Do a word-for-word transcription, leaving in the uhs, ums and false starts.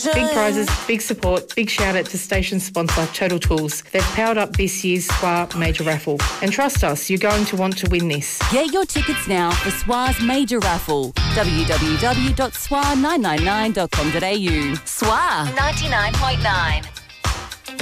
Big prizes, big support, big shout out to station sponsor Total Tools. They've powered up this year's S W A Major Raffle. And trust us, you're going to want to win this. Get your tickets now for S W A's Major Raffle. w w w dot s w a nine nine nine dot com dot a u. S W A ninety-nine point nine.